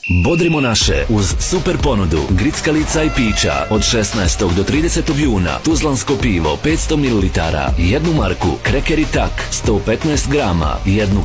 Bodrimo naše uz super ponudu grickalica i pića od 16. do 30. juna, tuzlansko pivo 500 ml, 1 marku, kreker i tak 115 grama, 1